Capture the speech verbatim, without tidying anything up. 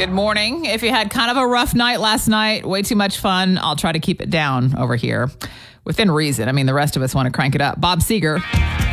Good morning. If you had kind of a rough night last night, way too much fun, I'll try to keep it down over here within reason. I mean, the rest of us want to crank it up. Bob Seger.